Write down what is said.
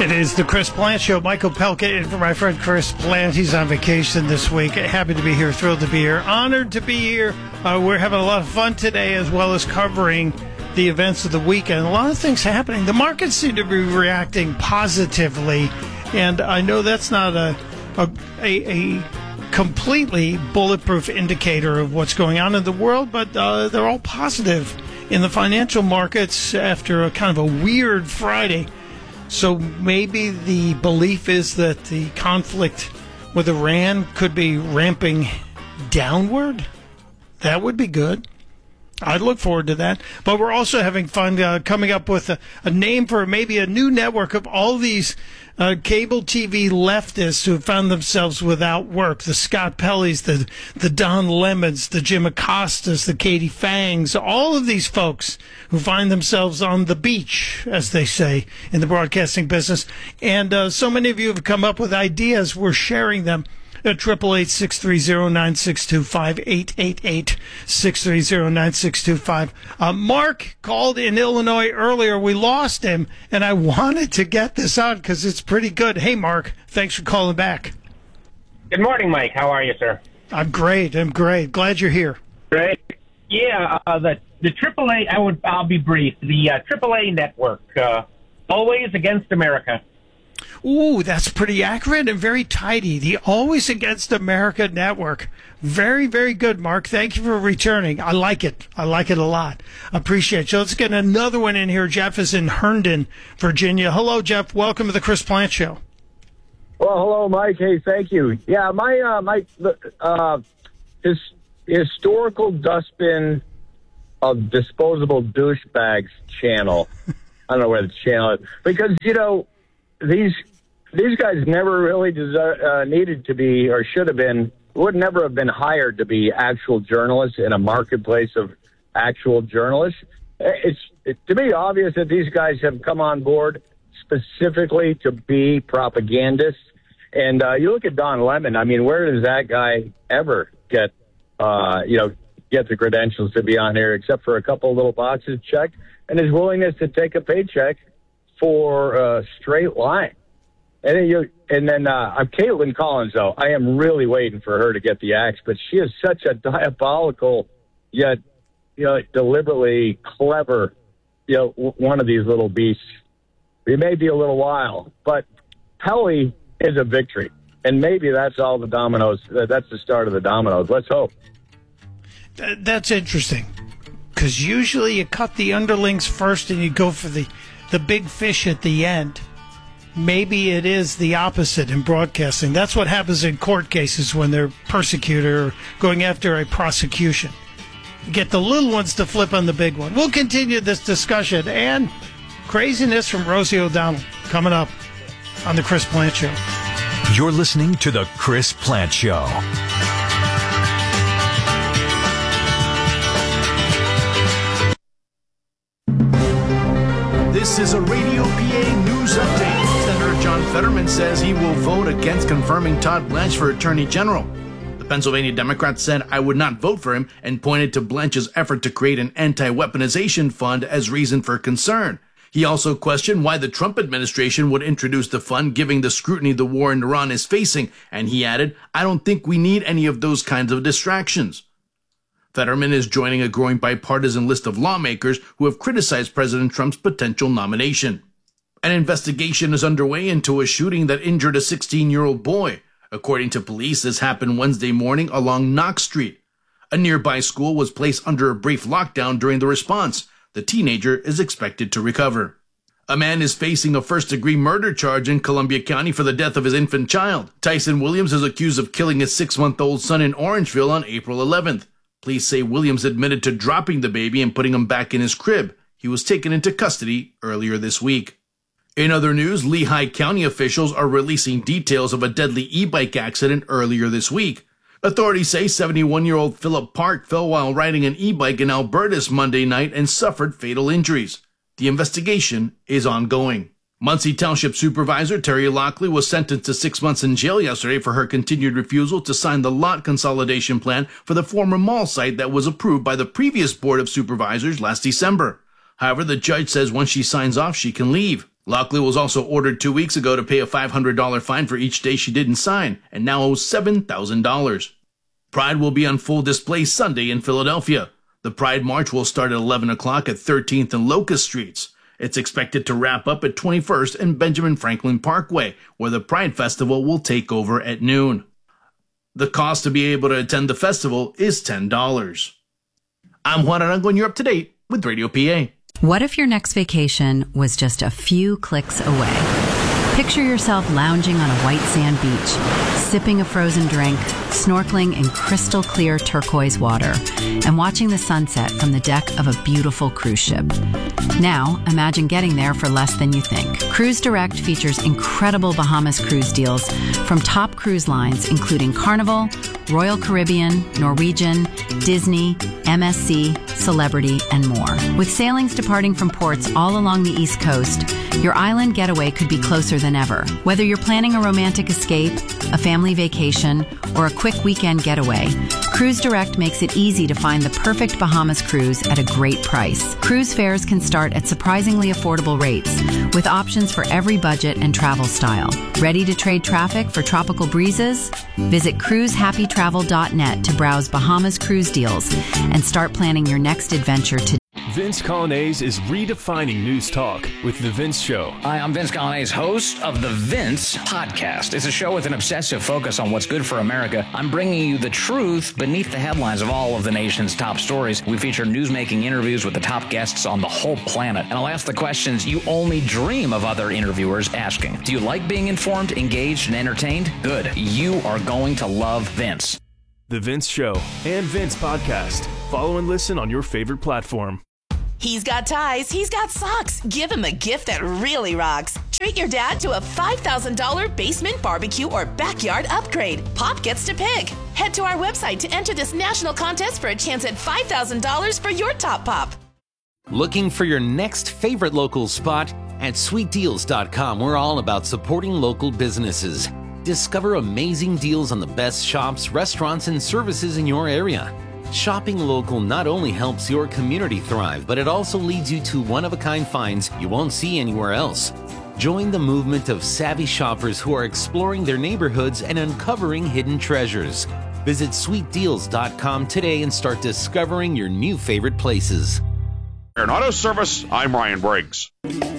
It is the Chris Plant Show. Michael Pelka in for my friend Chris Plant. He's on vacation this week. Happy to be here. Thrilled to be here. Honored to be here. We're having a lot of fun today, as well as covering the events of the weekend. A lot of things happening. The markets seem to be reacting positively, and I know that's not a completely bulletproof indicator of what's going on in the world, but they're all positive in the financial markets after a kind of a weird Friday. So maybe the belief is that the conflict with Iran could be ramping downward. That would be good. I'd look forward to that. But we're also having fun coming up with a name for maybe a new network of all these cable TV leftists who have found themselves without work. The Scott Pelley's, the Don Lemons, the Jim Acostas, the Katie Fangs, all of these folks who find themselves on the beach, as they say in the broadcasting business. And so many of you have come up with ideas. We're sharing them. 888-630-9625, 888-630-9625. Mark called in Illinois earlier. We lost him, and I wanted to get this on because it's pretty good. Hey, Mark, thanks for calling back. Good morning, Mike. How are you, sir? I'm great. Glad you're here. Great. Yeah, the AAA, I'll be brief. The AAA network, always against America. Ooh, that's pretty accurate and very tidy. The Always Against America network. Very, very good, Mark. Thank you for returning. I like it. I like it a lot. Appreciate you. Let's get another one in here. Jeff is in Herndon, Virginia. Hello, Jeff. Welcome to the Chris Plant Show. Well, hello, Mike. Hey, thank you. Yeah, my historical dustbin of disposable douchebags channel. I don't know where the channel is. Because, these guys never really needed to be or should have been, would never have been hired to be actual journalists in a marketplace of actual journalists. It's to me obvious that these guys have come on board specifically to be propagandists. And you look at Don Lemon. I mean, where does that guy ever get the credentials to be on here, except for a couple of little boxes checked and his willingness to take a paycheck for a straight line. And then I'm Caitlin Collins, though. I am really waiting for her to get the axe, but she is such a diabolical, yet deliberately clever, one of these little beasts. It may be a little while, but Pelley is a victory, and maybe that's all the dominoes. That's the start of the dominoes. Let's hope. That's interesting, because usually you cut the underlings first, and you go for the big fish at the end. Maybe it is the opposite in broadcasting. That's what happens in court cases when they're persecuted or going after a prosecution. You get the little ones to flip on the big one. We'll continue this discussion and craziness from Rosie O'Donnell coming up on the Chris Plant Show. You're listening to the Chris Plant Show. This is a Radio PA news update. Senator John Fetterman says he will vote against confirming Todd Blanche for Attorney General. The Pennsylvania Democrat said, "I would not vote for him," and pointed to Blanche's effort to create an anti-weaponization fund as reason for concern. He also questioned why the Trump administration would introduce the fund, given the scrutiny the war in Iran is facing, and he added, "I don't think we need any of those kinds of distractions." Fetterman is joining a growing bipartisan list of lawmakers who have criticized President Trump's potential nomination. An investigation is underway into a shooting that injured a 16-year-old boy. According to police, this happened Wednesday morning along Knox Street. A nearby school was placed under a brief lockdown during the response. The teenager is expected to recover. A man is facing a first-degree murder charge in Columbia County for the death of his infant child. Tyson Williams is accused of killing his 6-month-old son in Orangeville on April 11th. Police say Williams admitted to dropping the baby and putting him back in his crib. He was taken into custody earlier this week. In other news, Lehigh County officials are releasing details of a deadly e-bike accident earlier this week. Authorities say 71-year-old Philip Park fell while riding an e-bike in Albertus Monday night and suffered fatal injuries. The investigation is ongoing. Muncie Township Supervisor Terry Lockley was sentenced to 6 months in jail yesterday for her continued refusal to sign the lot consolidation plan for the former mall site that was approved by the previous Board of Supervisors last December. However, the judge says once she signs off, she can leave. Lockley was also ordered 2 weeks ago to pay a $500 fine for each day she didn't sign, and now owes $7,000. Pride will be on full display Sunday in Philadelphia. The Pride March will start at 11 o'clock at 13th and Locust Streets. It's expected to wrap up at 21st and Benjamin Franklin Parkway, where the Pride Festival will take over at noon. The cost to be able to attend the festival is $10. I'm Juan Arango, and you're up to date with Radio PA. What if your next vacation was just a few clicks away? Picture yourself lounging on a white sand beach, sipping a frozen drink, snorkeling in crystal clear turquoise water, and watching the sunset from the deck of a beautiful cruise ship. Now, imagine getting there for less than you think. Cruise Direct features incredible Bahamas cruise deals from top cruise lines including Carnival, Royal Caribbean, Norwegian, Disney, MSC, Celebrity, and more. With sailings departing from ports all along the East Coast, your island getaway could be closer than ever. Whether you're planning a romantic escape, a family vacation, or a quick weekend getaway, Cruise Direct makes it easy to find the perfect Bahamas cruise at a great price. Cruise fares can start at surprisingly affordable rates, with options for every budget and travel style. Ready to trade traffic for tropical breezes? Visit cruisehappytravel.net to browse Bahamas cruise deals and start planning your next adventure today. Vince Colonnese is redefining news talk with The Vince Show. Hi, I'm Vince Colonnese, host of The Vince Podcast. It's a show with an obsessive focus on what's good for America. I'm bringing you the truth beneath the headlines of all of the nation's top stories. We feature newsmaking interviews with the top guests on the whole planet. And I'll ask the questions you only dream of other interviewers asking. Do you like being informed, engaged, and entertained? Good. You are going to love Vince. The Vince Show and Vince Podcast. Follow and listen on your favorite platform. He's got ties, he's got socks. Give him a gift that really rocks. Treat your dad to a $5,000 basement barbecue or backyard upgrade. Pop gets to pick. Head to our website to enter this national contest for a chance at $5,000 for your top pop. Looking for your next favorite local spot? At sweetdeals.com, we're all about supporting local businesses. Discover amazing deals on the best shops, restaurants, and services in your area. Shopping local not only helps your community thrive, but it also leads you to one-of-a-kind finds you won't see anywhere else. Join the movement of savvy shoppers who are exploring their neighborhoods and uncovering hidden treasures. Visit sweetdeals.com today and start discovering your new favorite places. In Auto Service, I'm Ryan Briggs.